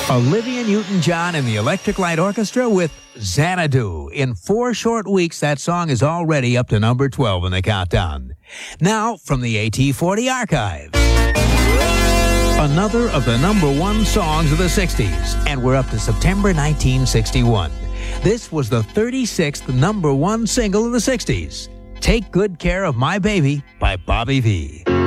Olivia Newton-John and the Electric Light Orchestra with Xanadu. In 4 short weeks, that song is already up to number 12 in the countdown. Now, from the AT40 archive. Another of the number 1 songs of the 60s, and we're up to September 1961. This was the 36th number 1 single of the 60s. Take Good Care of My Baby by Bobby Vee.